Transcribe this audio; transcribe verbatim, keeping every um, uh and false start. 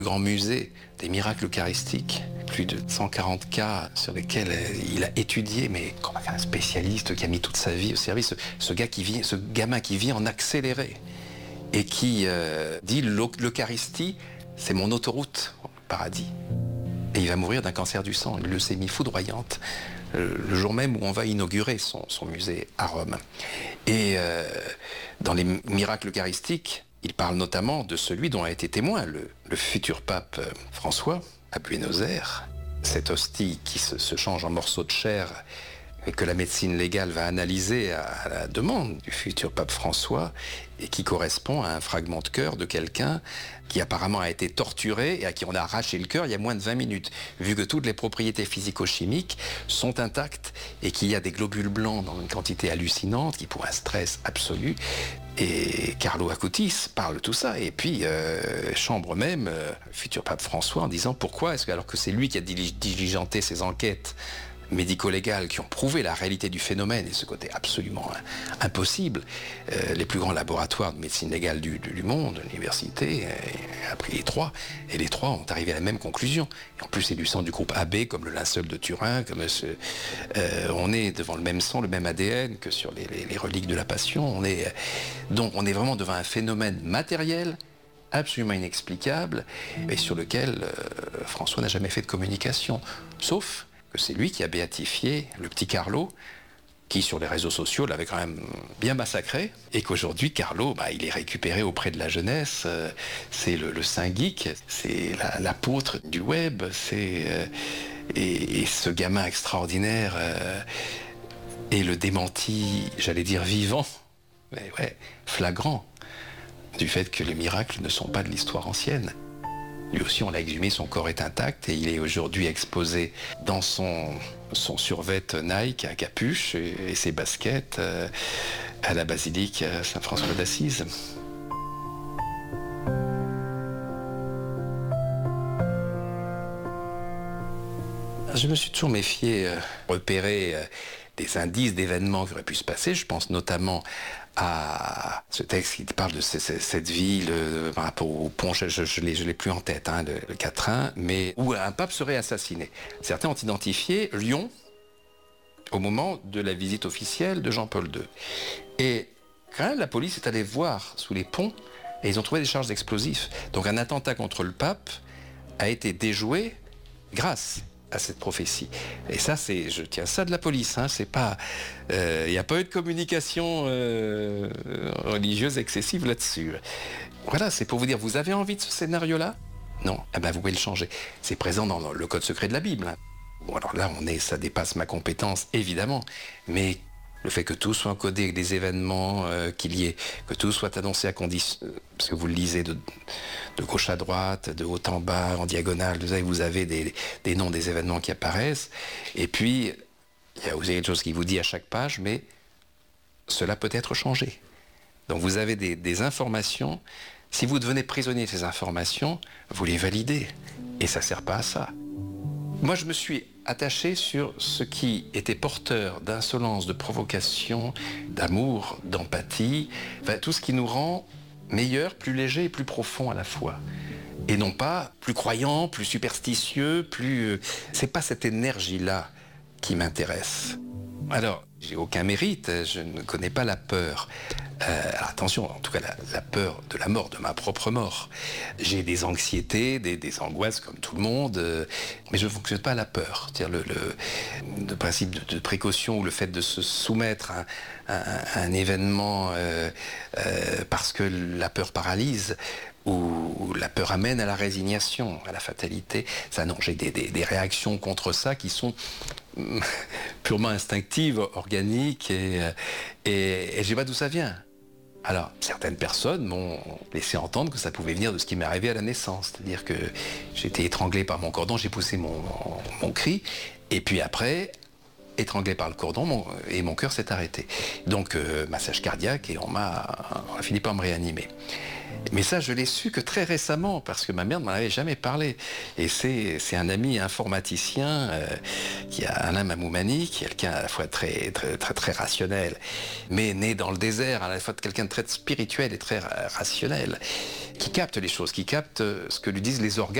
Grand musée des miracles eucharistiques, plus de cent quarante cas sur lesquels il a étudié, mais comme un spécialiste qui a mis toute sa vie au service, ce, ce gars qui vit, ce gamin qui vit en accéléré et qui euh, dit l'Eucharistie, c'est mon autoroute au paradis. Et il va mourir d'un cancer du sang, une leucémie foudroyante, le jour même où on va inaugurer son, son musée à Rome. Et euh, dans les miracles eucharistiques, il parle notamment de celui dont a été témoin le, le futur pape François à Buenos Aires. Cette hostie qui se, se change en morceaux de chair et que la médecine légale va analyser à, à la demande du futur pape François et qui correspond à un fragment de cœur de quelqu'un qui apparemment a été torturé et à qui on a arraché le cœur il y a moins de vingt minutes, vu que toutes les propriétés physico-chimiques sont intactes et qu'il y a des globules blancs dans une quantité hallucinante qui pour un stress absolu. Et Carlo Acutis parle de tout ça, et puis euh, chambre même euh, futur pape François en disant pourquoi est-ce que, alors que c'est lui qui a diligenté ces enquêtes médico-légales qui ont prouvé la réalité du phénomène et ce côté absolument hein, impossible, euh, les plus grands laboratoires de médecine légale du, du, du monde, l'université, euh, a pris les trois, et les trois ont arrivé à la même conclusion. Et en plus, c'est du sang du groupe A B, comme le linceul de Turin, comme ce, euh, on est devant le même sang, le même A D N que sur les, les, les reliques de la Passion. On est, euh, donc on est vraiment devant un phénomène matériel, absolument inexplicable, et sur lequel euh, François n'a jamais fait de communication, sauf que c'est lui qui a béatifié le petit Carlo, qui sur les réseaux sociaux l'avait quand même bien massacré, et qu'aujourd'hui Carlo, bah, il est récupéré auprès de la jeunesse, euh, c'est le, le saint geek, c'est la, l'apôtre du web, c'est euh, et, et ce gamin extraordinaire euh, est le démenti, j'allais dire vivant, mais ouais, flagrant, du fait que les miracles ne sont pas de l'histoire ancienne. Lui aussi, on l'a exhumé, son corps est intact et il est aujourd'hui exposé dans son, son survêt Nike à capuche et, et ses baskets euh, à la basilique Saint-François d'Assise. Je me suis toujours méfié, euh, repéré euh, des indices d'événements qui auraient pu se passer. Je pense notamment à ce texte qui parle de c- c- cette ville euh, par rapport au pont, je, je, je, l'ai, je l'ai plus en tête, hein, le, le quatrain, mais où un pape serait assassiné. Certains ont identifié Lyon au moment de la visite officielle de Jean-Paul deux. Et quand même, la police est allée voir sous les ponts et ils ont trouvé des charges d'explosifs. Donc un attentat contre le pape a été déjoué grâce à cette prophétie. Et ça, c'est, je tiens ça de la police, hein, c'est pas, il euh, n'y a pas eu de communication euh, religieuse excessive là-dessus. Voilà, c'est pour vous dire, vous avez envie de ce scénario-là ? Non, eh ben vous pouvez le changer. C'est présent dans le code secret de la Bible. Hein. Bon, alors là, on est, ça dépasse ma compétence, évidemment, mais le fait que tout soit encodé avec des événements, euh, qu'il y ait, que tout soit annoncé à condition, euh, parce que vous le lisez de, de gauche à droite, de haut en bas, en diagonale, vous avez, vous avez des, des noms des événements qui apparaissent, et puis, il y a, vous avez quelque chose qui vous dit à chaque page, mais cela peut être changé. Donc vous avez des, des informations, si vous devenez prisonnier de ces informations, vous les validez, et ça ne sert pas à ça. Moi, je me suis attaché sur ce qui était porteur d'insolence, de provocation, d'amour, d'empathie, enfin, tout ce qui nous rend meilleurs, plus légers et plus profonds à la fois. Et non pas plus croyants, plus superstitieux, plus... C'est pas cette énergie-là qui m'intéresse. Alors, j'ai aucun mérite, je ne connais pas la peur. Euh, alors attention, en tout cas la, la peur de la mort, de ma propre mort. J'ai des anxiétés, des, des angoisses comme tout le monde, euh, mais je ne fonctionne pas à la peur. C'est-à-dire le, le, le principe de, de précaution ou le fait de se soumettre à, à, à un événement euh, euh, parce que la peur paralyse, où la peur amène à la résignation, à la fatalité. Ça, non, j'ai des, des, des réactions contre ça qui sont purement instinctives, organiques, et, et, et je sais pas d'où ça vient. Alors, certaines personnes m'ont laissé entendre que ça pouvait venir de ce qui m'est arrivé à la naissance, c'est-à-dire que j'ai été étranglé par mon cordon, j'ai poussé mon, mon, mon cri, et puis après, étranglé par le cordon, mon, et mon cœur s'est arrêté. Donc, euh, massage cardiaque, et on m'a, on a fini par me réanimer. Mais ça, je l'ai su que très récemment, parce que ma mère ne m'en avait jamais parlé. Et c'est, c'est un ami informaticien, euh, qui a Alain Mamoumani, qui est quelqu'un à la fois très, très, très, très rationnel, mais né dans le désert, à la fois de quelqu'un de très spirituel et très rationnel, qui capte les choses, qui capte ce que lui disent les organes.